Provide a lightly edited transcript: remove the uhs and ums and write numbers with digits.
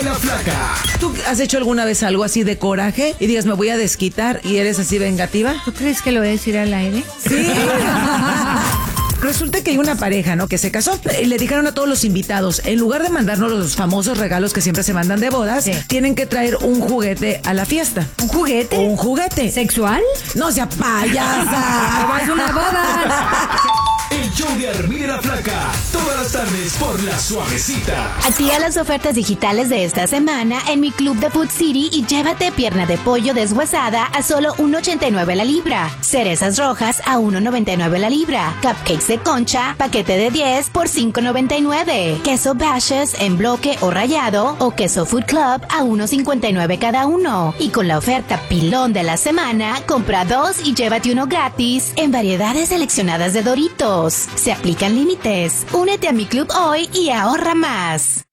la Flaca. ¿Tú has hecho alguna vez algo así de coraje y digas, me voy a desquitar y eres así vengativa? ¿Tú crees que lo voy a decir al aire? Sí. Resulta que hay una pareja, ¿no? Que se casó y le dijeron a todos los invitados, en lugar de mandarnos los famosos regalos que siempre se mandan de bodas, sí, tienen que traer un juguete a la fiesta. ¿Un juguete? Un juguete. ¿Sexual? No sea payasa. ¡Es una boda! El show de Armin y la Flaca. Todas las tardes por La Suavecita. Activa las ofertas digitales de esta semana en mi club de Food City y llévate pierna de pollo deshuesada a solo $1.89 la libra. Cerezas rojas a $1.99 la libra. Cupcakes de concha, paquete de 10 por $5.99. Queso Bashes en bloque o rallado o queso Food Club a $1.59 cada uno. Y con la oferta pilón de la semana, compra 2 y llévate uno gratis en variedades seleccionadas de Doritos. Se aplican límites. Únete a mi club hoy y ahorra más.